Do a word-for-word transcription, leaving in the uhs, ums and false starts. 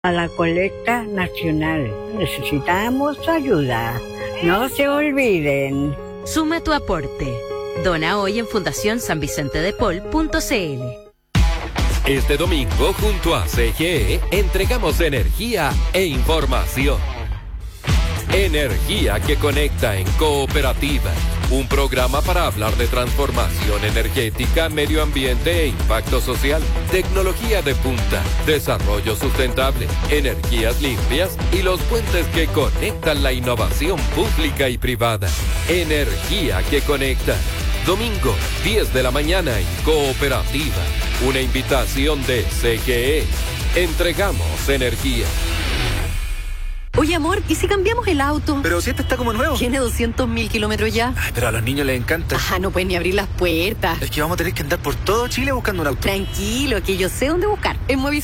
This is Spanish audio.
A la colecta nacional. Necesitamos su ayuda. No se olviden. Suma tu aporte. Dona hoy en fundación san vicente de paul punto c l. Este domingo, junto a C G E, entregamos energía e información. Energía que conecta en Cooperativa. Un programa para hablar de transformación energética, medio ambiente e impacto social, tecnología de punta, desarrollo sustentable, energías limpias y los puentes que conectan la innovación pública y privada. Energía que conecta. Domingo, diez de la mañana en Cooperativa. Una invitación de C G E. Entregamos energía. Oye, amor, ¿y si cambiamos el auto? Pero si este está como nuevo. Tiene doscientos mil kilómetros ya. Ay, pero a los niños les encanta. Ah, no pueden ni abrir las puertas. Es que vamos a tener que andar por todo Chile buscando un auto. Tranquilo, que yo sé dónde buscar. En Movistar.